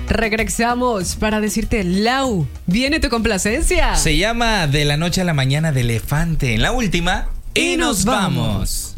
Regresamos para decirte, Lau, ¿viene tu complacencia? Se llama De la noche a la mañana de Elefante. En la última, y nos vamos.